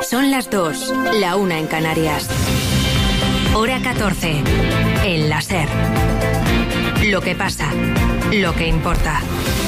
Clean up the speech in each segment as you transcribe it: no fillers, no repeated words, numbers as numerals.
Son las 2, la 1 en Canarias. Hora 14, en la SER. Lo que pasa, lo que importa.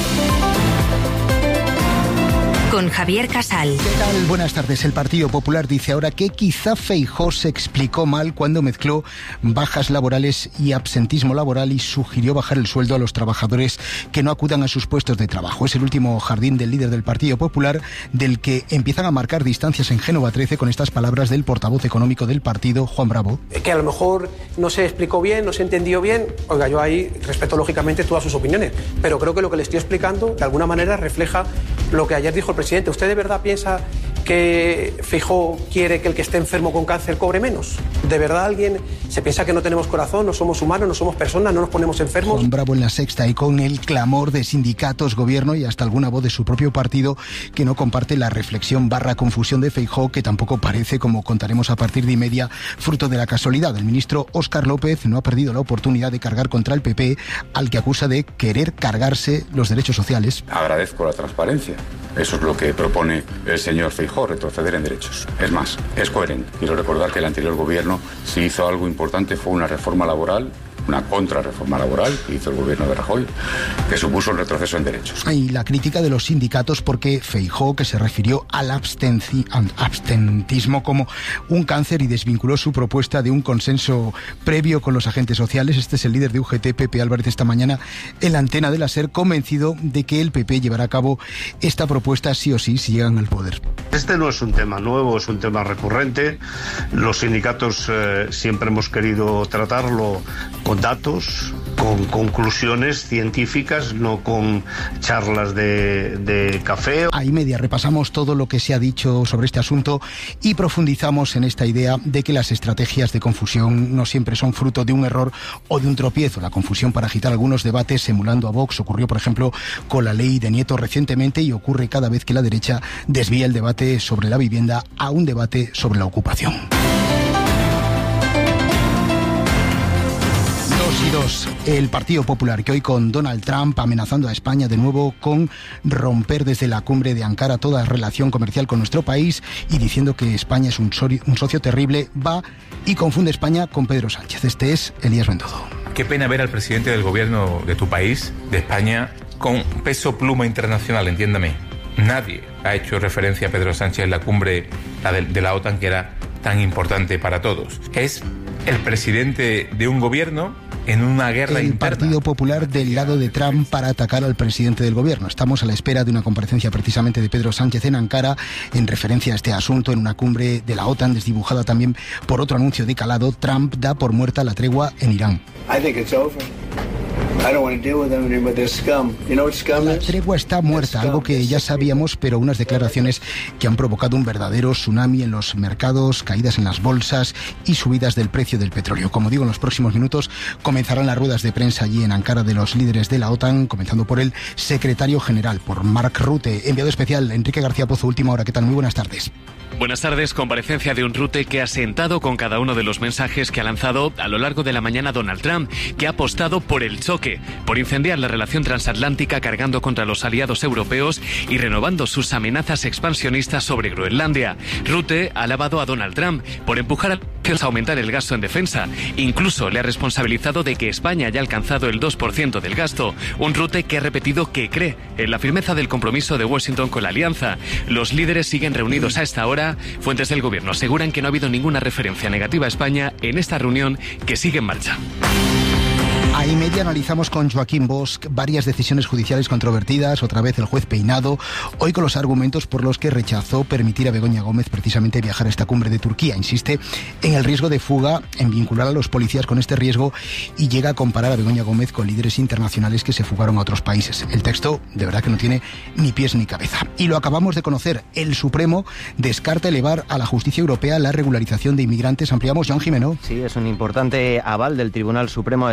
Con Javier Casal. ¿Qué tal? Buenas tardes. El Partido Popular dice ahora que quizá Feijóo se explicó mal cuando mezcló bajas laborales y absentismo laboral y sugirió bajar el sueldo a los trabajadores que no acudan a sus puestos de trabajo. Es el último jardín del líder del Partido Popular, del que empiezan a marcar distancias en Génova 13 con estas palabras del portavoz económico del partido, Juan Bravo. Que a lo mejor no se explicó bien, no se entendió bien. Oiga, yo ahí respeto lógicamente todas sus opiniones, pero creo que lo que le estoy explicando de alguna manera refleja lo que ayer dijo el presidente. ¿Usted de verdad piensa que Feijóo quiere que el que esté enfermo con cáncer cobre menos? ¿De verdad alguien se piensa que no tenemos corazón, no somos humanos, no somos personas, no nos ponemos enfermos? Juan Bravo en La Sexta, y con el clamor de sindicatos, gobierno y hasta alguna voz de su propio partido que no comparte la reflexión / confusión de Feijóo, que tampoco parece, como contaremos a partir de media, fruto de la casualidad. El ministro Óscar López no ha perdido la oportunidad de cargar contra el PP, al que acusa de querer cargarse los derechos sociales. Agradezco la transparencia. Eso es lo que propone el señor Feijóo, retroceder en derechos. Es más, es coherente. Quiero recordar que el anterior gobierno, si hizo algo importante, fue una reforma laboral, una contrarreforma laboral que hizo el gobierno de Rajoy, que supuso un retroceso en derechos. Y la crítica de los sindicatos porque Feijóo, que se refirió al abstentismo como un cáncer y desvinculó su propuesta de un consenso previo con los agentes sociales. Este es el líder de UGT, Pepe Álvarez, esta mañana en la antena de la SER, convencido de que el PP llevará a cabo esta propuesta sí o sí si llegan al poder. Este no es un tema nuevo, es un tema recurrente. Los sindicatos siempre hemos querido tratarlo con datos, con conclusiones científicas, no con charlas de café. A y media repasamos todo lo que se ha dicho sobre este asunto y profundizamos en esta idea de que las estrategias de confusión no siempre son fruto de un error o de un tropiezo. La confusión para agitar algunos debates emulando a Vox ocurrió, por ejemplo, con la ley de Nieto recientemente y ocurre cada vez que la derecha desvía el debate sobre la vivienda a un debate sobre la ocupación. 2 y 2. El Partido Popular, que hoy con Donald Trump amenazando a España de nuevo con romper desde la cumbre de Ankara toda relación comercial con nuestro país y diciendo que España es un socio terrible, va y confunde España con Pedro Sánchez. Este es Elías Bendodo. Qué pena ver al presidente del gobierno de tu país, de España, con peso pluma internacional, entiéndame. Nadie ha hecho referencia a Pedro Sánchez en la cumbre de la OTAN, que era tan importante para todos. Es el presidente de un gobierno en una guerra interna. El Partido Popular del lado de Trump para atacar al presidente del gobierno. Estamos a la espera de una comparecencia precisamente de Pedro Sánchez en Ankara en referencia a este asunto en una cumbre de la OTAN desdibujada también por otro anuncio de calado. Trump da por muerta la tregua en Irán. La tregua está muerta, algo que ya sabíamos, pero unas declaraciones que han provocado un verdadero tsunami en los mercados, caídas en las bolsas y subidas del precio del petróleo. Como digo, en los próximos minutos comenzarán las ruedas de prensa allí en Ankara de los líderes de la OTAN, comenzando por el secretario general, por Mark Rutte. Enviado especial, Enrique García Pozo, Última Hora. ¿Qué tal? Muy buenas tardes. Buenas tardes. Comparecencia de un Rutte que ha sentado con cada uno de los mensajes que ha lanzado a lo largo de la mañana Donald Trump, que ha apostado por el choque, por incendiar la relación transatlántica cargando contra los aliados europeos y renovando sus amenazas expansionistas sobre Groenlandia. Rutte ha alabado a Donald Trump por empujar a aumentar el gasto en defensa. Incluso le ha responsabilizado de que España haya alcanzado el 2% del gasto. Un Rutte que ha repetido que cree en la firmeza del compromiso de Washington con la alianza. Los líderes siguen reunidos a esta hora. Fuentes del gobierno aseguran que no ha habido ninguna referencia negativa a España en esta reunión que sigue en marcha. A y media analizamos con Joaquín Bosch varias decisiones judiciales controvertidas, otra vez el juez Peinado, hoy con los argumentos por los que rechazó permitir a Begoña Gómez precisamente viajar a esta cumbre de Turquía. Insiste en el riesgo de fuga, en vincular a los policías con este riesgo y llega a comparar a Begoña Gómez con líderes internacionales que se fugaron a otros países. El texto de verdad que no tiene ni pies ni cabeza. Y lo acabamos de conocer, el Supremo descarta elevar a la justicia europea la regularización de inmigrantes. Ampliamos, Joan Jimeno. Sí, es un importante aval del Tribunal Supremo a esa regularización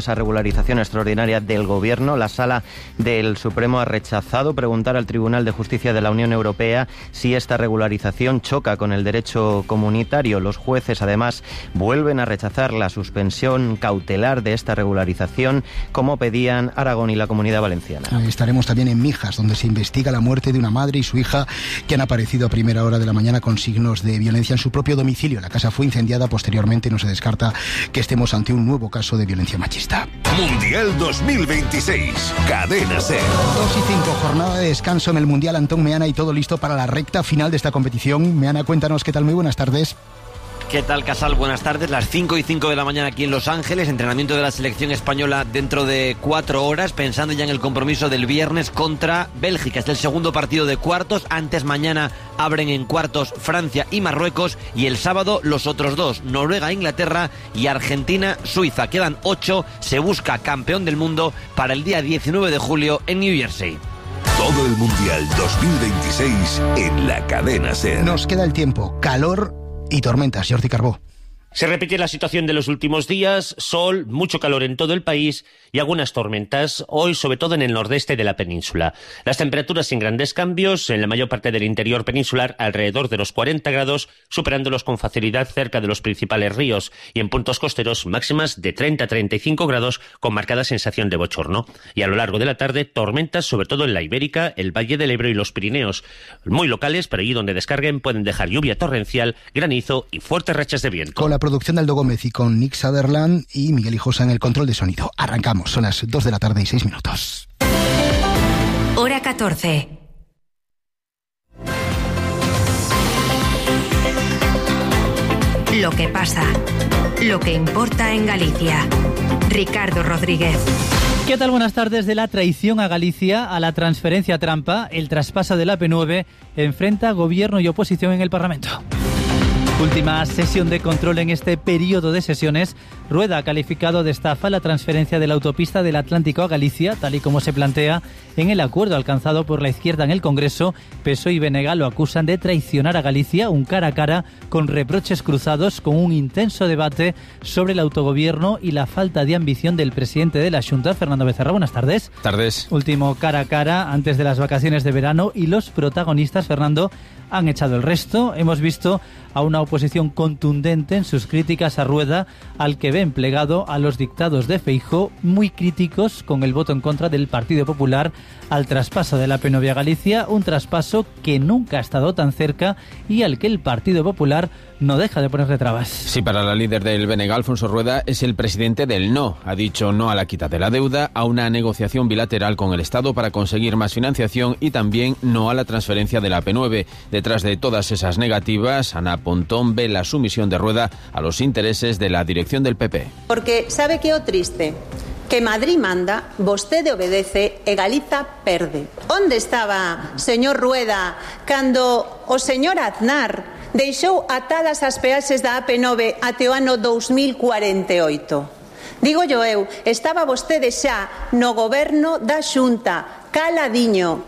regularización extraordinaria del Gobierno. La Sala del Supremo ha rechazado preguntar al Tribunal de Justicia de la Unión Europea si esta regularización choca con el derecho comunitario. Los jueces, además, vuelven a rechazar la suspensión cautelar de esta regularización, como pedían Aragón y la Comunidad Valenciana. Estaremos también en Mijas, donde se investiga la muerte de una madre y su hija que han aparecido a primera hora de la mañana con signos de violencia en su propio domicilio. La casa fue incendiada posteriormente. No se descarta que estemos ante un nuevo caso de violencia machista. Mundial 2026, Cadena SER. 2:05, jornada de descanso en el Mundial. Antón Meana y todo listo para la recta final de esta competición. Meana, cuéntanos qué tal. Muy buenas tardes. ¿Qué tal, Casal? Buenas tardes. Las 5:05 de la mañana aquí en Los Ángeles. Entrenamiento de la selección española dentro de 4 horas, pensando ya en el compromiso del viernes contra Bélgica. Es el segundo partido de cuartos. Antes, mañana abren en cuartos Francia y Marruecos. Y el sábado los otros dos, Noruega, Inglaterra y Argentina, Suiza. Quedan 8. Se busca campeón del mundo para el día 19 de julio en New Jersey. Todo el Mundial 2026 en la Cadena SER. Nos queda el tiempo, calor y tormentas. Jordi Carbó. Se repite la situación de los últimos días, sol, mucho calor en todo el país y algunas tormentas, hoy sobre todo en el nordeste de la península. Las temperaturas sin grandes cambios, en la mayor parte del interior peninsular alrededor de los 40 grados, superándolos con facilidad cerca de los principales ríos, y en puntos costeros máximas de 30 a 35 grados con marcada sensación de bochorno. Y a lo largo de la tarde, tormentas sobre todo en la Ibérica, el Valle del Ebro y los Pirineos, muy locales, pero allí donde descarguen pueden dejar lluvia torrencial, granizo y fuertes rachas de viento. Con la producción de Aldo Gómez y con Nick Sutherland y Miguel Hijosa en el control de sonido. Arrancamos, son las 2 de la tarde y 6 minutos. Hora 14. Lo que pasa, lo que importa en Galicia. Ricardo Rodríguez. ¿Qué tal? Buenas tardes. De la traición a Galicia a la transferencia trampa, el traspaso de la P9 enfrenta gobierno y oposición en el Parlamento. Última sesión de control en este periodo de sesiones. Rueda ha calificado de estafa la transferencia de la autopista del Atlántico a Galicia, tal y como se plantea en el acuerdo alcanzado por la izquierda en el Congreso. PSOE y BNG lo acusan de traicionar a Galicia, un cara a cara con reproches cruzados, con un intenso debate sobre el autogobierno y la falta de ambición del presidente de la Xunta, Fernando Becerra. Buenas tardes. Tardes. Último cara a cara antes de las vacaciones de verano y los protagonistas, Fernando, han echado el resto. Hemos visto a una oposición contundente en sus críticas a Rueda, al que ven plegado a los dictados de Feijóo, muy críticos con el voto en contra del Partido Popular al traspaso de la P9 a Galicia, un traspaso que nunca ha estado tan cerca y al que el Partido Popular no deja de ponerle trabas. Sí, para la líder del BNG, Alfonso Rueda, es el presidente del no. Ha dicho no a la quita de la deuda, a una negociación bilateral con el Estado para conseguir más financiación y también no a la transferencia de la P9. Detrás de todas esas negativas, Ana Pontón ve la sumisión de Rueda a los intereses de la dirección del PP. Porque sabe que o triste, que Madrid manda, vostede obedece e Galiza perde. Onde estaba, señor Rueda, cando o señor Aznar deixou atadas as peaxes da AP9 até o ano 2048? Digo yo eu, estaba vostede xa no goberno da Xunta, caladiño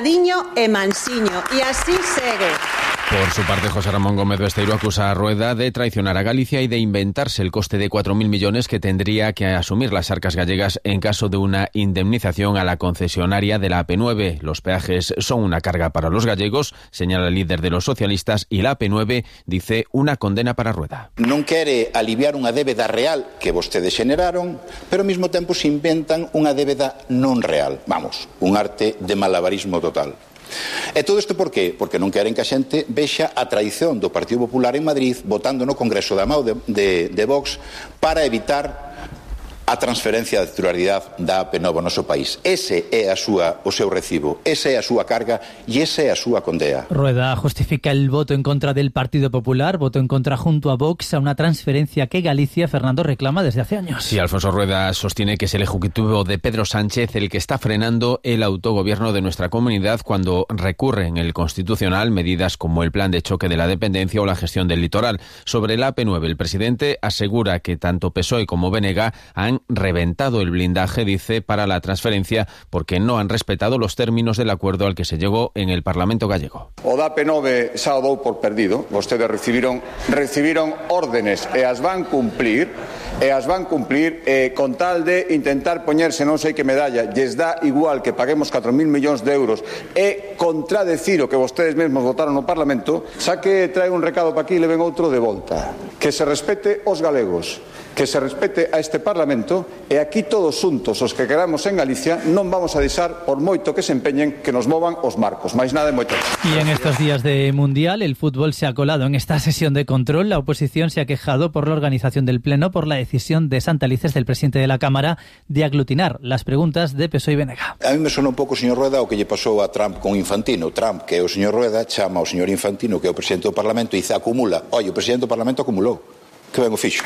e mansiño, e así segue. Por su parte, José Ramón Gómez Besteiro acusa a Rueda de traicionar a Galicia y de inventarse el coste de 4.000 millones que tendría que asumir las arcas gallegas en caso de una indemnización a la concesionaria de la AP9. Los peajes son una carga para los gallegos, señala el líder de los socialistas, y la AP9 dice una condena para Rueda. Non quere aliviar unha débeda real que vostedes xeneraron, pero ao mesmo tempo se inventan unha débeda non real. Vamos, un arte de malabarismo total. E todo isto por qué? Porque non queren que a xente vexa a traición do Partido Popular en Madrid votando no Congreso da mão de Vox para evitar a transferencia de titularidade da AP9 ao noso país. Ese é o seu recibo, esa é a súa carga e esa é a súa condea. Rueda justifica el voto en contra del Partido Popular, voto en contra junto a Vox a una transferencia que Galicia, Fernando, reclama desde hace años. Sí, Alfonso Rueda sostiene que es el ejecutivo de Pedro Sánchez el que está frenando el autogobierno de nuestra comunidad cuando recurre en el Constitucional medidas como el plan de choque de la dependencia o la gestión del litoral. Sobre la AP9, el presidente asegura que tanto PSOE como BNG han han reventado el blindaje, dice, para la transferencia porque no han respetado los términos del acuerdo al que se llegó en el Parlamento gallego. O DAP9 xa o dou por perdido. Vostedes recibiron órdenes e as van cumplir con tal de intentar poñerse non sei que medalla. Lles dá igual que paguemos 4.000 millóns de euros e contradecir o que vostedes mesmos votaron no Parlamento. Xa que trae un recado para aquí, le ven outro de volta. Que se respete os galegos, que se respete a este Parlamento, e aquí todos xuntos os que queramos en Galicia non vamos a deixar, por moito que se empeñen, que nos movan os marcos. Máis nada e moito. Y en estos días de Mundial, el fútbol se ha colado en esta sesión de control. La oposición se ha quejado por la organización del Pleno por la decisión de Santalices, del presidente de la Cámara, de aglutinar las preguntas de PSOE y Benega. A mí me sona un pouco, señor Rueda, o que lle pasou a Trump con Infantino. Trump, que é o señor Rueda, chama ao señor Infantino, que é o presidente do Parlamento, e dice acumula. Oye, o presidente do Parlamento acumulou. Que ben o fixo,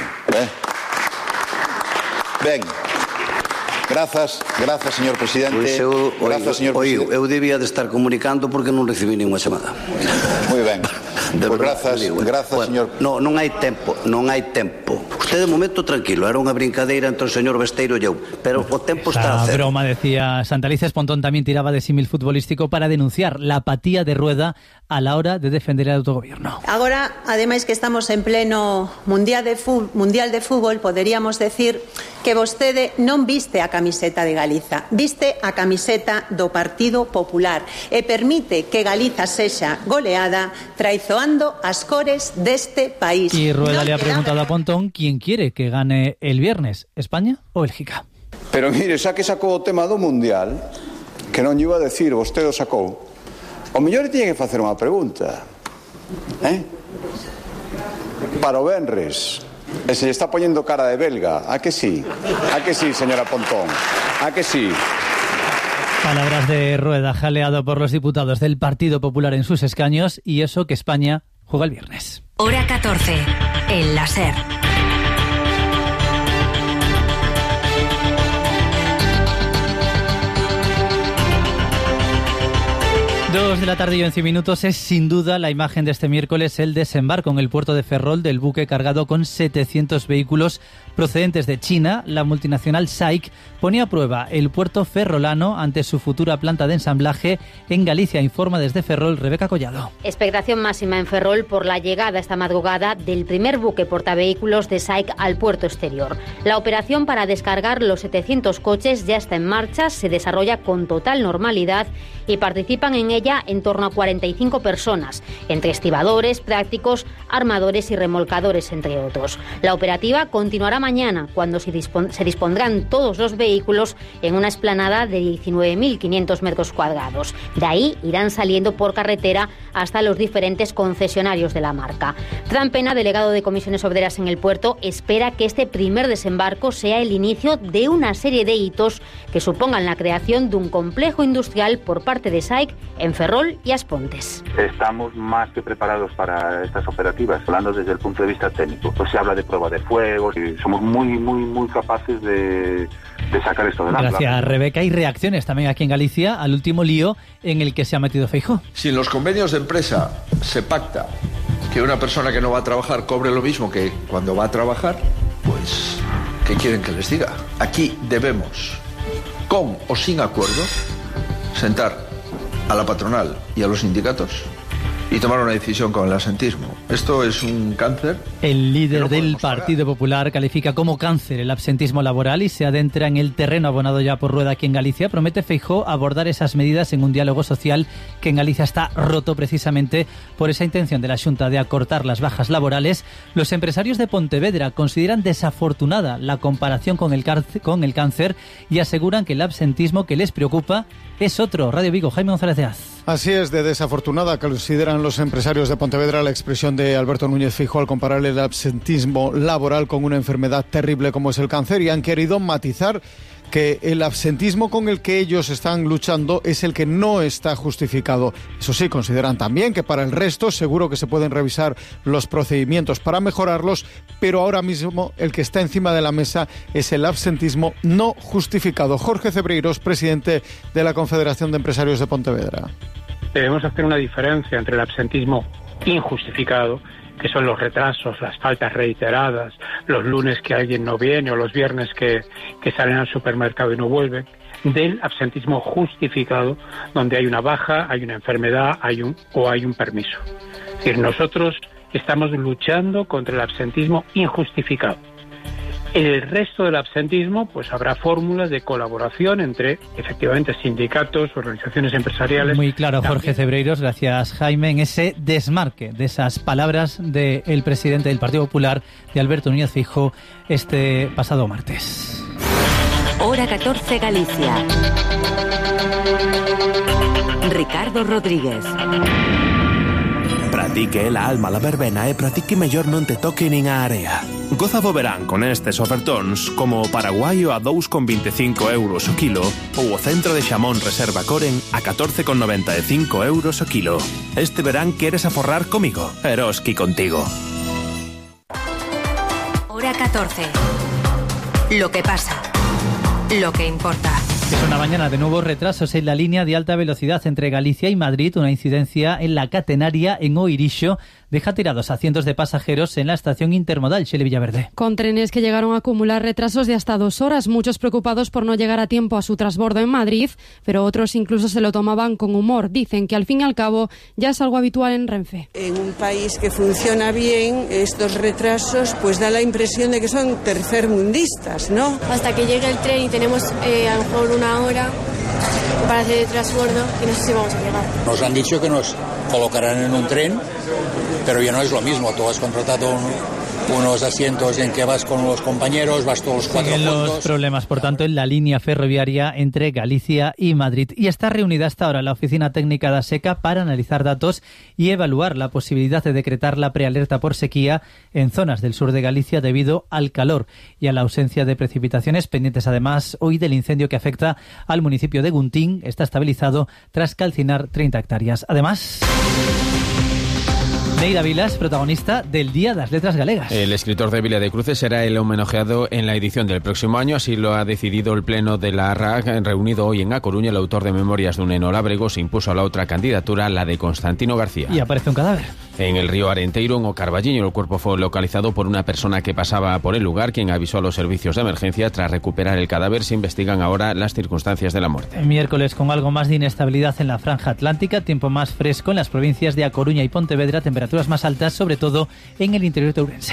Ben. Grazas, señor presidente. Grazas, señor presidente. Eu debía de estar comunicando porque non recibí ninguna chamada. Moi ben. Pues grazas, señor. Non hai tempo. Usted de momento tranquilo, era unha brincadeira entre o señor Besteiro e eu, pero o tempo está a cero. Broma, decía Santalices. Pontón también tiraba de símil futbolístico para denunciar la apatía de Rueda a la hora de defender el autogobierno. Agora, ademais que estamos en pleno Mundial de Fútbol, poderíamos decir que vostede non viste a camiseta de Galiza, viste a camiseta do Partido Popular e permite que Galiza sexa goleada traizoando as cores deste país. Y Rueda le ha preguntado a Pontón quién quiere que gane el viernes, ¿España o Bélgica? Pero mire, xa que sacou o tema do Mundial, que non lle iba a decir, vostede o sacou, o mellor tiñe que facer unha pregunta, para o venres, e se lle está poñendo cara de belga, a que sí, señora Pontón, a que sí. Palabras de Rueda, jaleado por los diputados del Partido Popular en sus escaños, y eso que España juega el viernes. Hora 14, en la SER. 2 de la tarde y 11 minutos. Es sin duda la imagen de este miércoles el desembarco en el puerto de Ferrol del buque cargado con 700 vehículos procedentes de China. La multinacional SAIC ponía a prueba el puerto ferrolano ante su futura planta de ensamblaje en Galicia, informa desde Ferrol Rebeca Collado. Expectación máxima en Ferrol por la llegada esta madrugada del primer buque portavehículos de SAIC al puerto exterior. La operación para descargar los 700 coches ya está en marcha, se desarrolla con total normalidad y participan en ella en torno a 45 personas, entre estibadores, prácticos, armadores y remolcadores, entre otros. La operativa continuará mañana, cuando se dispondrán todos los vehículos en una explanada de 19.500 metros cuadrados. De ahí irán saliendo por carretera hasta los diferentes concesionarios de la marca. Fran Pena, delegado de Comisiones Obreras en el puerto, espera que este primer desembarco sea el inicio de una serie de hitos que supongan la creación de un complejo industrial por parte de SAIC en Ferrol y Aspontes. Estamos más que preparados para estas operativas, hablando desde el punto de vista técnico. Pues se habla de prueba de fuego y somos muy capaces de sacar esto adelante. Gracias, Rebeca. Y reacciones también aquí en Galicia al último lío en el que se ha metido Feijóo. Si en los convenios de empresa se pacta que una persona que no va a trabajar cobre lo mismo que cuando va a trabajar, pues, ¿qué quieren que les diga? Aquí debemos, con o sin acuerdo, sentar a la patronal y a los sindicatos y tomar una decisión con el absentismo. Esto es un cáncer. El líder del Partido Popular califica como cáncer el absentismo laboral y se adentra en el terreno abonado ya por Rueda aquí en Galicia. Promete Feijóo abordar esas medidas en un diálogo social que en Galicia está roto precisamente por esa intención de la Xunta de acortar las bajas laborales. Los empresarios de Pontevedra consideran desafortunada la comparación con el cáncer y aseguran que el absentismo que les preocupa es otro. Radio Vigo, Jaime González de Az. Así es, de desafortunada consideran los empresarios de Pontevedra la expresión de Alberto Núñez Feijóo al comparar el absentismo laboral con una enfermedad terrible como es el cáncer, y han querido matizar que el absentismo con el que ellos están luchando es el que no está justificado. Eso sí, consideran también que para el resto seguro que se pueden revisar los procedimientos para mejorarlos, pero ahora mismo el que está encima de la mesa es el absentismo no justificado. Jorge Cebreiros, presidente de la Confederación de Empresarios de Pontevedra. Debemos hacer una diferencia entre el absentismo injustificado que son los retrasos, las faltas reiteradas, los lunes que alguien no viene o los viernes que salen al supermercado y no vuelven, del absentismo justificado, donde hay una baja, hay una enfermedad, hay un permiso. Es decir, nosotros estamos luchando contra el absentismo injustificado. En el resto del absentismo, pues habrá fórmulas de colaboración entre, efectivamente, sindicatos, organizaciones empresariales. Muy claro, Jorge Cebreiros, gracias Jaime, en ese desmarque de esas palabras del presidente del Partido Popular, de Alberto Núñez Feijóo, este pasado martes. Hora 14 Galicia. Ricardo Rodríguez. Pratique la alma la verbena e pratique mellor non te toque nin a area. Goza do verán con estes ofertóns como o paraguaio a 2,25 euros o kilo ou o centro de xamón Reserva Coren a 14,95 euros o kilo. Este verán queres aforrar comigo, Eroski contigo. Hora 14. Lo que pasa, lo que importa. Es una mañana de nuevos retrasos en la línea de alta velocidad entre Galicia y Madrid. Una incidencia en la catenaria en Oirixo deja tirados a cientos de pasajeros en la estación intermodal Xele Villaverde. Con trenes que llegaron a acumular retrasos de hasta 2 horas, muchos preocupados por no llegar a tiempo a su transbordo en Madrid, pero otros incluso se lo tomaban con humor. Dicen que al fin y al cabo ya es algo habitual en Renfe. En un país que funciona bien, estos retrasos pues da la impresión de que son tercermundistas, ¿no? Hasta que llegue el tren y tenemos a lo mejor una hora para hacer el transbordo y no sé si vamos a llegar. Nos han dicho que nos colocarán en un tren, pero ya no es lo mismo. Tú has contratado unos asientos en que vas con los compañeros, vas todos los cuatro juntos. Los problemas, por tanto, en la línea ferroviaria entre Galicia y Madrid. Y está reunida hasta ahora la Oficina Técnica de ASECA para analizar datos y evaluar la posibilidad de decretar la prealerta por sequía en zonas del sur de Galicia debido al calor y a la ausencia de precipitaciones, pendientes además hoy del incendio que afecta al municipio de Guntín. Está estabilizado tras calcinar 30 hectáreas. Además, Neira Vilas, protagonista del Día das Letras Galegas. El escritor de Vila de Cruces será el homenajeado en la edición del próximo año, así lo ha decidido el Pleno de la RAC. Reunido hoy en A Coruña, el autor de Memorias de un Eno Lábrego se impuso a la otra candidatura, la de Constantino García. Y aparece un cadáver. En el río Arenteiro, en Ocarballiño, el cuerpo fue localizado por una persona que pasaba por el lugar, quien avisó a los servicios de emergencia. Tras recuperar el cadáver, se investigan ahora las circunstancias de la muerte. El miércoles, con algo más de inestabilidad en la franja atlántica, tiempo más fresco en las provincias de A Coruña y Pontevedra, temperaturas más altas, sobre todo en el interior de Ourense.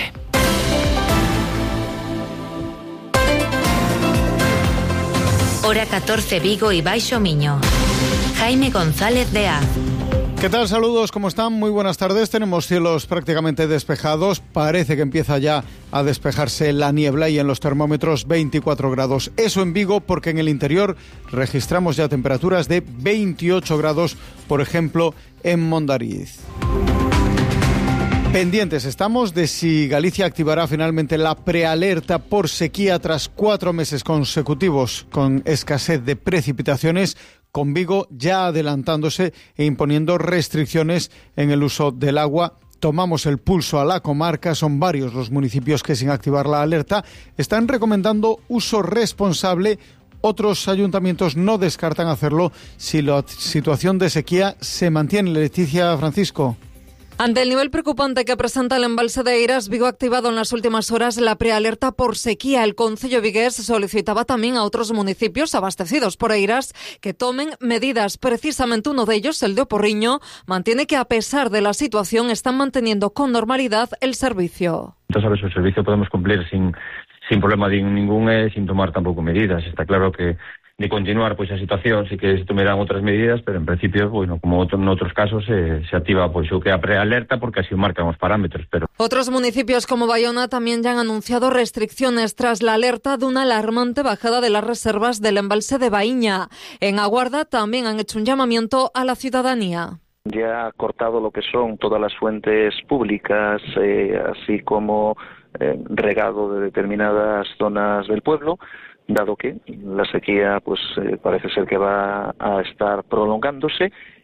Hora 14 Vigo y Baixo Miño. Jaime González de Az. ¿Qué tal? Saludos, ¿cómo están? Muy buenas tardes. Tenemos cielos prácticamente despejados. Parece que empieza ya a despejarse la niebla y en los termómetros 24 grados. Eso en Vigo, porque en el interior registramos ya temperaturas de 28 grados, por ejemplo, en Mondariz. Pendientes estamos de si Galicia activará finalmente la prealerta por sequía tras 4 meses consecutivos con escasez de precipitaciones, con Vigo ya adelantándose e imponiendo restricciones en el uso del agua. Tomamos el pulso a la comarca, son varios los municipios que sin activar la alerta están recomendando uso responsable. Otros ayuntamientos no descartan hacerlo si la situación de sequía se mantiene. Leticia Francisco. Ante el nivel preocupante que presenta el embalse de Eiras, Vigo ha activado en las últimas horas la prealerta por sequía. El concello vigués solicitaba también a otros municipios abastecidos por Eiras que tomen medidas. Precisamente uno de ellos, el de Oporriño, mantiene que a pesar de la situación están manteniendo con normalidad el servicio. Entonces, el servicio podemos cumplir sin problema ningún sin tomar tampoco medidas. Está claro que de continuar a situación sí que se tomarán outras medidas, pero en principio, como en outros casos se activa o que a prealerta porque así marcan os parámetros. Pero otros municipios como Bayona también ya han anunciado restricciones tras la alerta de una alarmante bajada de las reservas del embalse de Baíña. En Aguarda también han hecho un llamamiento a la ciudadanía. Ya ha cortado lo que son todas las fuentes públicas, así como regado de determinadas zonas del pueblo, dado que la sequía parece ser que va a estar prolongándose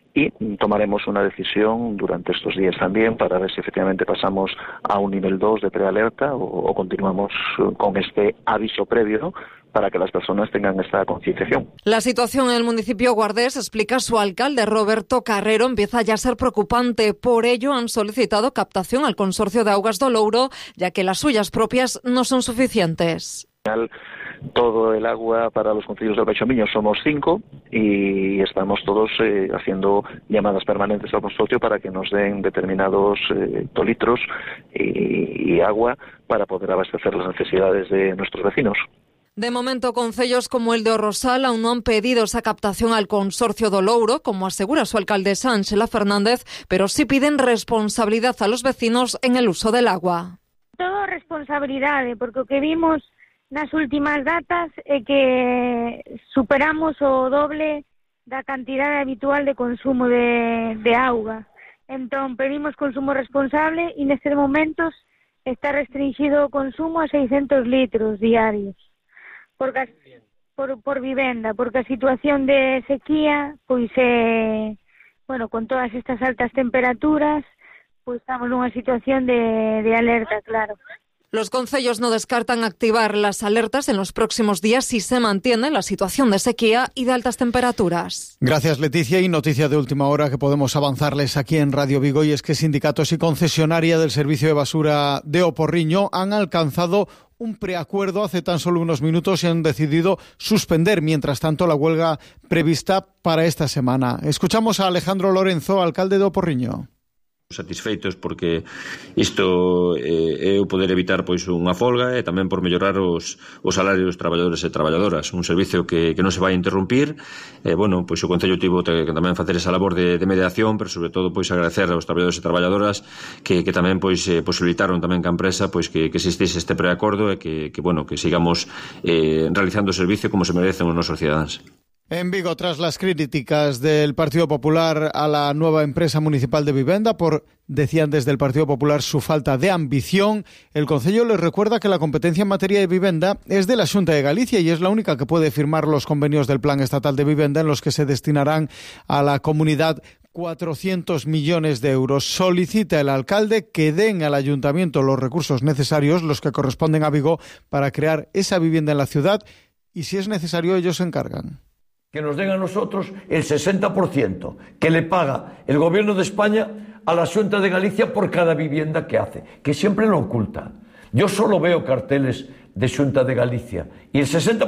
y tomaremos una decisión durante estos días también para ver si efectivamente pasamos a un nivel 2 de prealerta o continuamos con este aviso previo para que las personas tengan esta concienciación. La situación en el municipio Guardés, explica su alcalde Roberto Carrero, empieza ya a ser preocupante. Por ello han solicitado captación al Consorcio de Augas do Louro, ya que las suyas propias no son suficientes. Todo el agua para los concellos del Baixo Miño somos 5 y estamos todos haciendo llamadas permanentes al consorcio para que nos den determinados hectolitros y agua para poder abastecer las necesidades de nuestros vecinos. De momento, concellos como el de Orrosal aún no han pedido esa captación al Consorcio do Louro, como asegura su alcaldesa Ángela Fernández, pero sí piden responsabilidad a los vecinos en el uso del agua. Todo responsabilidade, porque o que vimos nas últimas datas é que superamos o doble da cantidade habitual de consumo de auga. Entón, pedimos consumo responsable e nestes momentos está restringido o consumo a 600 litros diarios por vivenda, porque a situación de sequía, pois con todas estas altas temperaturas, pois estamos nunha situación de alerta, claro. Los concellos no descartan activar las alertas en los próximos días si se mantiene la situación de sequía y de altas temperaturas. Gracias, Leticia. Y noticia de última hora que podemos avanzarles aquí en Radio Vigo, y es que sindicatos y concesionaria del servicio de basura de O Porriño han alcanzado un preacuerdo hace tan solo unos minutos y han decidido suspender, mientras tanto, la huelga prevista para esta semana. Escuchamos a Alejandro Lorenzo, alcalde de O Porriño. Satisfeitos porque isto é o poder evitar pois unha folga e tamén por mellorar os salarios dos traballadores e traballadoras, un servicio que non se vai interrumpir. Pois o Concello tivo que tamén facer esa labor de mediación, pero sobre todo pois agradecer aos traballadores e traballadoras que tamén pois posibilitaron tamén que a empresa pois que existise este preacordo e que sigamos realizando o servicio como se merecen os nosos cidadáns. En Vigo, tras las críticas del Partido Popular a la nueva empresa municipal de vivienda decían desde el Partido Popular, su falta de ambición, el Concello les recuerda que la competencia en materia de vivienda es de la Xunta de Galicia y es la única que puede firmar los convenios del Plan Estatal de Vivienda en los que se destinarán a la comunidad 400 millones de euros. Solicita el alcalde que den al ayuntamiento los recursos necesarios, los que corresponden a Vigo, para crear esa vivienda en la ciudad, y si es necesario ellos se encargan. Que nos den a nosotros el 60% que le paga el gobierno de España a la Xunta de Galicia por cada vivienda que hace, que siempre lo oculta. Yo solo veo carteles de Xunta de Galicia y el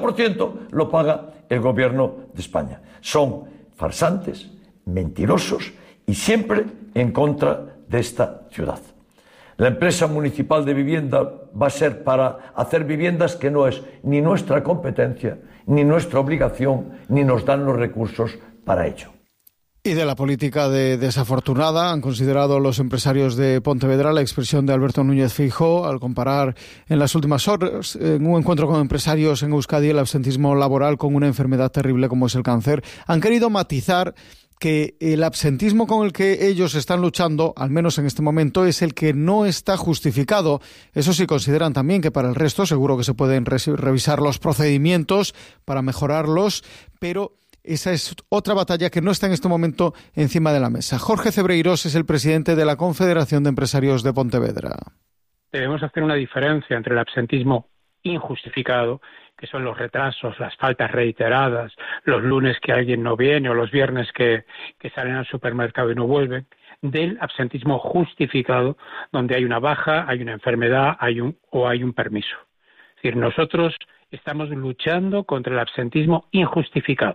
60% lo paga el gobierno de España. Son farsantes, mentirosos y siempre en contra de esta ciudad. La empresa municipal de vivienda va a ser para hacer viviendas que no es ni nuestra competencia, ni nuestra obligación, ni nos dan los recursos para ello. Y de la política desafortunada han considerado los empresarios de Pontevedra la expresión de Alberto Núñez Feijóo al comparar en las últimas horas en un encuentro con empresarios en Euskadi el absentismo laboral con una enfermedad terrible como es el cáncer. Han querido matizar que el absentismo con el que ellos están luchando, al menos en este momento, es el que no está justificado. Eso sí, consideran también que para el resto seguro que se pueden revisar los procedimientos para mejorarlos, pero esa es otra batalla que no está en este momento encima de la mesa. Jorge Cebreiros es el presidente de la Confederación de Empresarios de Pontevedra. Debemos hacer una diferencia entre el absentismo injustificado, que son los retrasos, las faltas reiteradas, los lunes que alguien no viene o los viernes que salen al supermercado y no vuelven, del absentismo justificado, donde hay una baja, hay una enfermedad, hay un permiso. Es decir, nosotros estamos luchando contra el absentismo injustificado.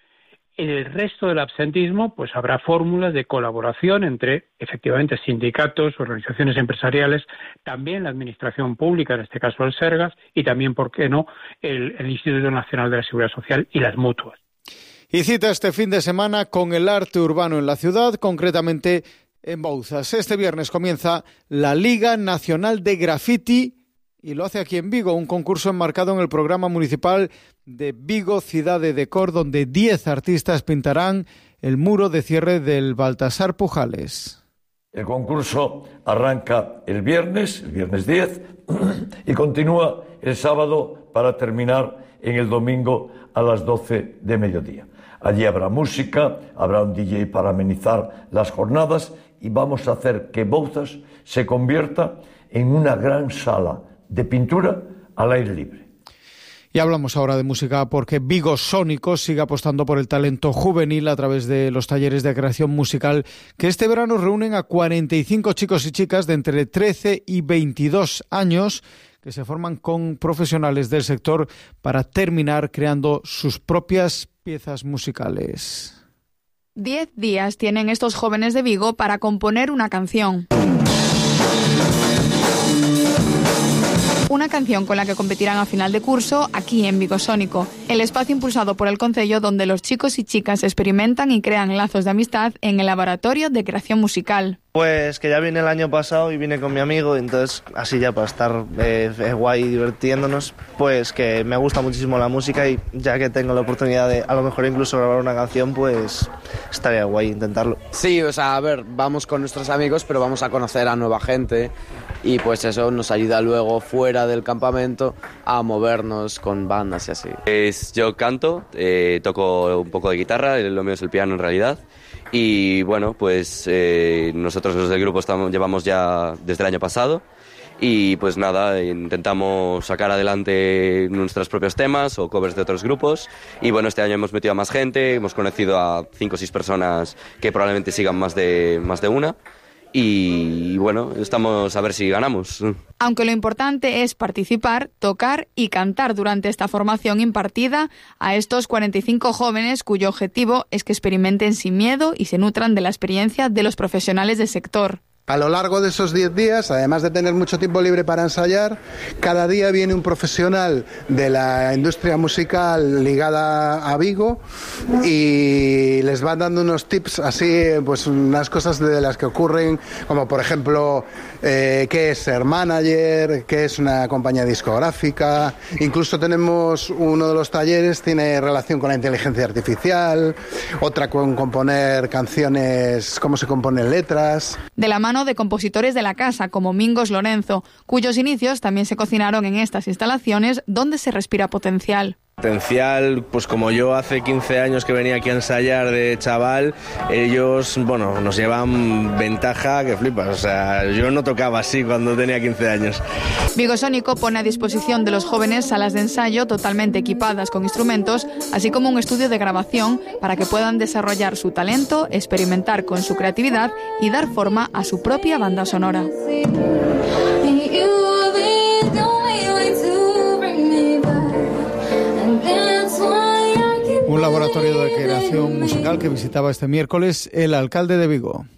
En el resto del absentismo, pues habrá fórmulas de colaboración entre, efectivamente, sindicatos, organizaciones empresariales, también la administración pública, en este caso el Sergas, y también, ¿por qué no?, el Instituto Nacional de la Seguridad Social y las mutuas. Y cita este fin de semana con el arte urbano en la ciudad, concretamente en Bouzas. Este viernes comienza la Liga Nacional de Graffiti y lo hace aquí en Vigo, un concurso enmarcado en el programa municipal de Vigo Ciudad de Decor, donde 10 artistas pintarán el muro de cierre del Baltasar Pujales. El concurso arranca el viernes 10, y continúa el sábado para terminar en el domingo a las 12 de mediodía. Allí habrá música, habrá un DJ para amenizar las jornadas y vamos a hacer que Bouzas se convierta en una gran sala de pintura al aire libre. Y hablamos ahora de música porque Vigo Sónico sigue apostando por el talento juvenil a través de los talleres de creación musical que este verano reúnen a 45 chicos y chicas de entre 13 y 22 años que se forman con profesionales del sector para terminar creando sus propias piezas musicales. 10 días tienen estos jóvenes de Vigo para componer una canción. Una canción con la que competirán a final de curso aquí en Vigo Sónico, el espacio impulsado por el Concello donde los chicos y chicas experimentan y crean lazos de amistad en el laboratorio de creación musical. Pues que ya vine el año pasado y vine con mi amigo, entonces así ya para estar guay divirtiéndonos, pues que me gusta muchísimo la música y ya que tengo la oportunidad de a lo mejor incluso grabar una canción, pues estaría guay intentarlo. Sí, o sea, a ver, vamos con nuestros amigos, pero vamos a conocer a nueva gente y pues eso nos ayuda luego fuera del campamento a movernos con bandas y así. Yo canto, toco un poco de guitarra, lo mío es el piano en realidad. Y bueno, pues nosotros los del grupo llevamos ya desde el año pasado y pues nada, intentamos sacar adelante nuestros propios temas o covers de otros grupos y bueno, este año hemos metido a más gente, hemos conocido a 5 o 6 personas que probablemente sigan más de una y bueno, estamos a ver si ganamos. Aunque lo importante es participar, tocar y cantar durante esta formación impartida a estos 45 jóvenes cuyo objetivo es que experimenten sin miedo y se nutran de la experiencia de los profesionales del sector. A lo largo de esos 10 días, además de tener mucho tiempo libre para ensayar, cada día viene un profesional de la industria musical ligada a Vigo y les van dando unos tips así, pues unas cosas de las que ocurren, como por ejemplo, qué es ser manager, qué es una compañía discográfica. Incluso tenemos uno de los talleres, tiene relación con la inteligencia artificial, otra con componer canciones, cómo se componen letras. De la mano de compositores de la casa, como Mingos Lorenzo, cuyos inicios también se cocinaron en estas instalaciones donde se respira potencial. Potencial, pues como yo hace 15 años que venía aquí a ensayar de chaval, ellos, bueno, nos llevan ventaja que flipas, o sea, yo no tocaba así cuando tenía 15 años. Vigo Sónico pone a disposición de los jóvenes salas de ensayo totalmente equipadas con instrumentos, así como un estudio de grabación para que puedan desarrollar su talento, experimentar con su creatividad y dar forma a su propia banda sonora. Un laboratorio de creación musical que visitaba este miércoles el alcalde de Vigo.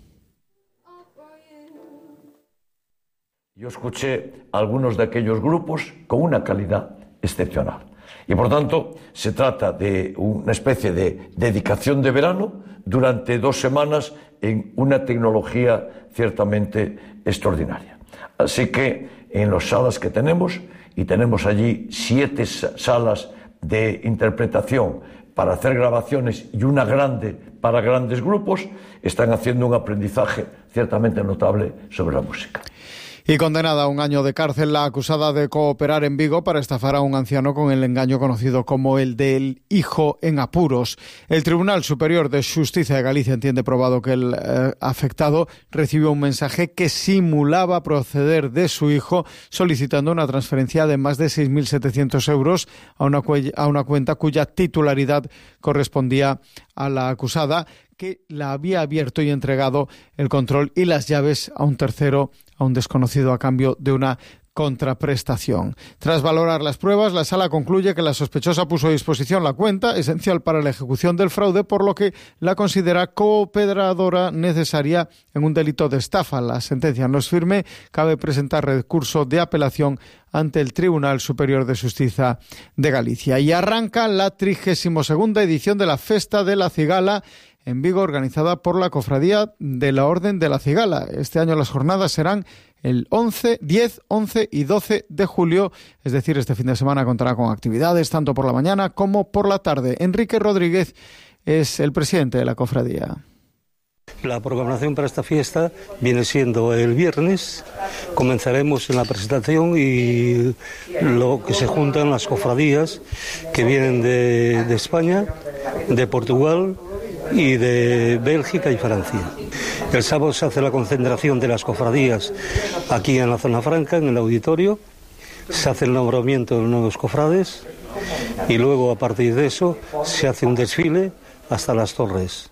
Yo escuché algunos de aquellos grupos con una calidad excepcional. Y por tanto, se trata de una especie de dedicación de verano durante 2 semanas en una tecnología ciertamente extraordinaria. Así que en las salas que tenemos, y tenemos allí 7 salas de interpretación para hacer grabaciones y una grande para grandes grupos, están haciendo un aprendizaje ciertamente notable sobre la música. Y condenada a 1 año de cárcel la acusada de cooperar en Vigo para estafar a un anciano con el engaño conocido como el del hijo en apuros. El Tribunal Superior de Xustiza de Galicia entiende probado que el afectado recibió un mensaje que simulaba proceder de su hijo solicitando una transferencia de más de 6.700 euros a una cuenta cuya titularidad correspondía a la acusada, que la había abierto y entregado el control y las llaves a un tercero, a un desconocido, a cambio de una contraprestación. Tras valorar las pruebas, la sala concluye que la sospechosa puso a disposición la cuenta, esencial para la ejecución del fraude, por lo que la considera cooperadora necesaria en un delito de estafa. La sentencia no es firme, cabe presentar recurso de apelación ante el Tribunal Superior de Xustiza de Galicia. Y arranca la 32ª edición de la Festa de la Cigala en Vigo, organizada por la Cofradía de la Orden de la Cigala. Este año las jornadas serán el 10, 11 y 12 de julio, es decir, este fin de semana contará con actividades tanto por la mañana como por la tarde. Enrique Rodríguez es el presidente de la cofradía. La programación para esta fiesta viene siendo el viernes, comenzaremos en la presentación y lo que se juntan las cofradías que vienen de España de Portugal y de Bélgica y Francia. El sábado se hace la concentración de las cofradías aquí en la zona franca, en el auditorio. Se hace el nombramiento de los nuevos cofrades y luego, a partir de eso, se hace un desfile hasta las torres.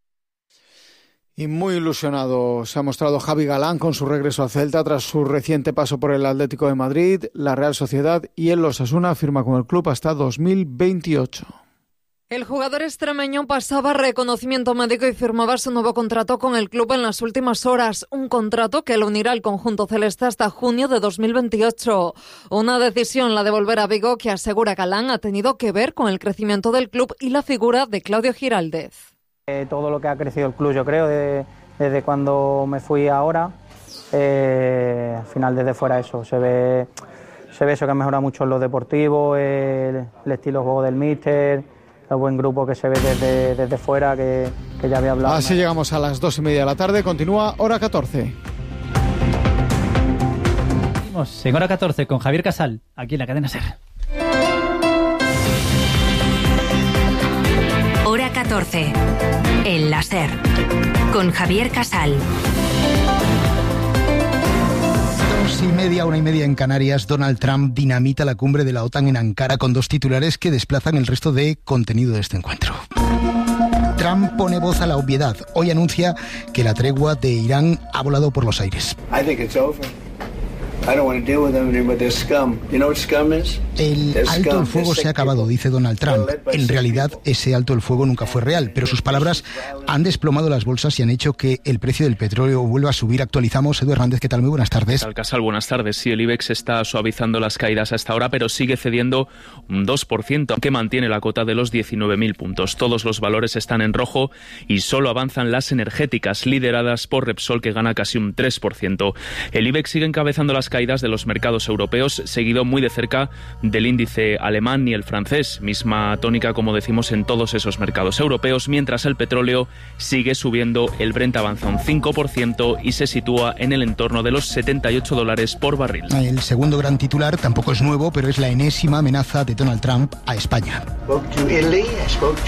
Y muy ilusionado se ha mostrado Javi Galán con su regreso a Celta tras su reciente paso por el Atlético de Madrid, la Real Sociedad y el Osasuna. Firma con el club hasta 2028. El jugador extremeño pasaba reconocimiento médico y firmaba su nuevo contrato con el club en las últimas horas. Un contrato que lo unirá al conjunto celeste hasta junio de 2028. Una decisión, la de volver a Vigo, que asegura Galán ha tenido que ver con el crecimiento del club y la figura de Claudio Giraldez. Todo lo que ha crecido el club, yo creo, desde cuando me fui ahora, al final desde fuera eso, se ve eso que ha mejorado mucho en lo deportivo, el estilo de juego del míster, el buen grupo que se ve desde fuera, que ya había hablado. Así llegamos a las 2:30 de la tarde, continúa Hora 14. Seguimos en Hora 14 con Javier Casal, aquí en la cadena SER. Hora 14, en la SER, con Javier Casal. 2:30, 1:30 en Canarias. Donald Trump dinamita la cumbre de la OTAN en Ankara con dos titulares que desplazan el resto de contenido de este encuentro. Trump pone voz a la obviedad. Hoy anuncia que la tregua de Irán ha volado por los aires. El alto el fuego se ha acabado, dice Donald Trump. En realidad, ese alto el fuego nunca fue real, pero sus palabras han desplomado las bolsas y han hecho que el precio del petróleo vuelva a subir. Actualizamos. Edu Hernández, ¿qué tal? Muy buenas tardes. Casal, buenas tardes. Sí, el IBEX está suavizando las caídas hasta ahora, pero sigue cediendo un 2%, que mantiene la cota de los 19.000 puntos. Todos los valores están en rojo y solo avanzan las energéticas, lideradas por Repsol, que gana casi un 3%. El IBEX sigue encabezando las caídas de los mercados europeos, seguido muy de cerca del índice alemán y el francés, misma tónica, como decimos, en todos esos mercados europeos, mientras el petróleo sigue subiendo. El Brent avanza un 5% y se sitúa en el entorno de los $78 por barril. El segundo gran titular tampoco es nuevo, pero es la enésima amenaza de Donald Trump a España.